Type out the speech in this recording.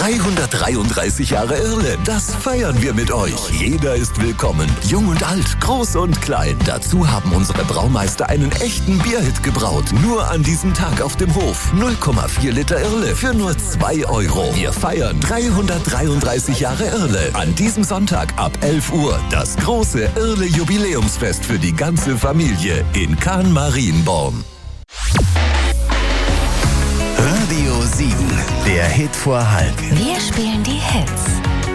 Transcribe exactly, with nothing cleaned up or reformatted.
dreihundertdreiunddreißig Jahre Irle, das feiern wir mit euch. Jeder ist willkommen, jung und alt, groß und klein. Dazu haben unsere Braumeister einen echten Bierhit gebraut. Nur an diesem Tag auf dem Hof. null Komma vier Liter Irle für nur zwei Euro. Wir feiern dreihundertdreiunddreißig Jahre Irle. An diesem Sonntag ab elf Uhr. Das große Irle-Jubiläumsfest für die ganze Familie in Kahn-Marienborn. Radio sieben, der Hit vor halb. Wir spielen die Hits.